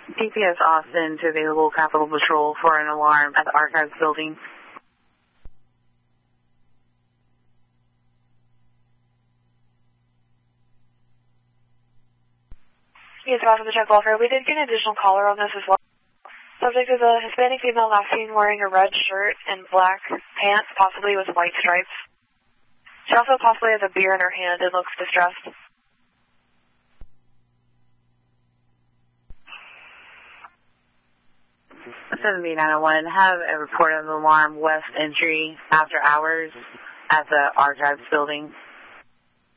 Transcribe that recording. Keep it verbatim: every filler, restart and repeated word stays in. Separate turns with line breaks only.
D P S Austin to available Capitol Patrol for an alarm at the Archives building.
Yes, Austin, the check welfare. We did get an additional caller on this as well. Subject is a Hispanic female last seen wearing a red shirt and black pants, possibly with white stripes. She also possibly has a beer in her hand and looks distressed.
seven B nine oh one, have a report of alarm west entry after hours at the Archives building.